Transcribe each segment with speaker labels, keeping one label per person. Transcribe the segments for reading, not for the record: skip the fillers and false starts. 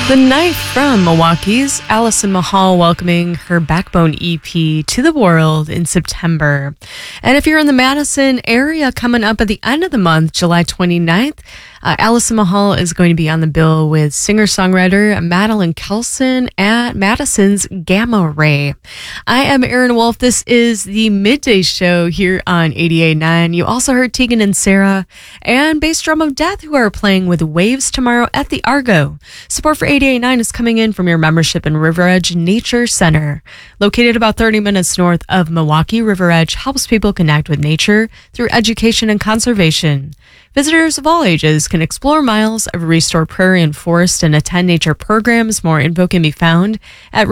Speaker 1: The Knife from Milwaukee's Allison Mahal welcoming her Backbone EP to the world in September. And if you're in the Madison area coming up at the end of the month, July 29th, Allison Mahal is going to be on the bill with singer-songwriter Madeline Kelson at Madison's Gamma Ray. I am Erin Wolf. This is the Midday Show here on 88.9. You also heard Tegan and Sarah and Bass Drum of Death, who are playing with Waves tomorrow at the Argo. Support for 88.9 is coming in from your membership in River Edge Nature Center. Located about 30 minutes north of Milwaukee, River Edge helps people connect with nature through education and conservation. Visitors of all ages can explore miles of restored prairie and forest and attend nature programs. More info can be found at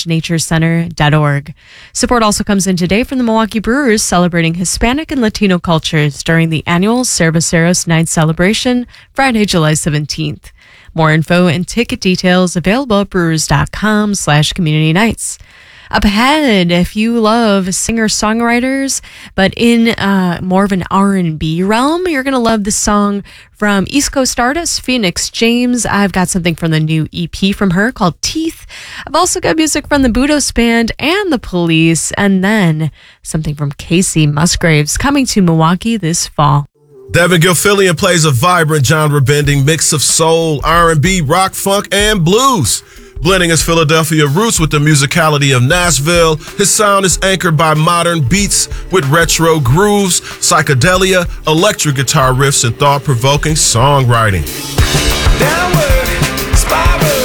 Speaker 1: riveredgenaturecenter.org. Support also comes in today from the Milwaukee Brewers, celebrating Hispanic and Latino cultures during the annual Cerveceros Night celebration, Friday, July 17th. More info and ticket details available at brewers.com/community nights. Up ahead, if you love singer-songwriters, but in more of an R&B realm, you're going to love this song from East Coast artist Phoenix James. I've got something from the new EP from her called Teeth. I've also got music from the Budos Band and the Police, and then something from Casey Musgraves coming to Milwaukee this fall.
Speaker 2: Devin Gilfillian plays a vibrant genre-bending mix of soul, R&B, rock, funk, and blues. Blending his Philadelphia roots with the musicality of Nashville, his sound is anchored by modern beats with retro grooves, psychedelia, electric guitar riffs, and thought-provoking songwriting.
Speaker 3: Downward, spiral,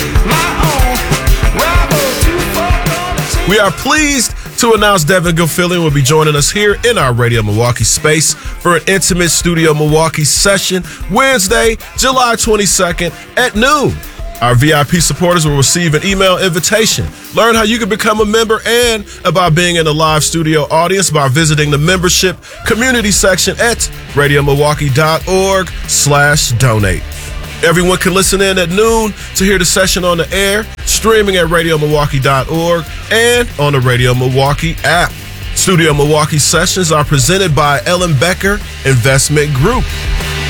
Speaker 3: my own rival, too far gonna change.
Speaker 2: We are pleased to announce Devin Gilfillian will be joining us here in our Radio Milwaukee space for an intimate Studio Milwaukee session Wednesday, July 22nd at noon. Our VIP supporters will receive an email invitation. Learn how you can become a member and about being in the live studio audience by visiting the membership community section at radiomilwaukee.org/donate. Everyone can listen in at noon to hear the session on the air, streaming at radiomilwaukee.org and on the Radio Milwaukee app. Studio Milwaukee sessions are presented by Ellen Becker Investment Group.